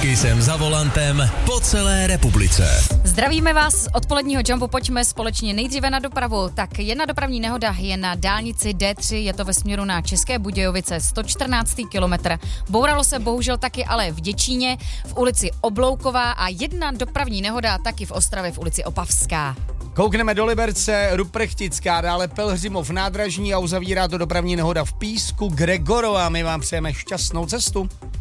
Kisem za volantem po celé republice. Zdravíme vás z odpoledního Jumpu, pojďme společně nejdříve na dopravu. Tak jedna dopravní nehoda je na dálnici D3, je to ve směru na České Budějovice, 114. kilometr. Bouralo se bohužel taky ale v Děčíně, v ulici Oblouková a jedna dopravní nehoda taky v Ostravě v ulici Opavská. Koukneme do Liberce, Ruprechtická, dále Pelhřimov nádražní a uzavírá to dopravní nehoda v Písku Gregorova. My vám přejeme šťastnou cestu.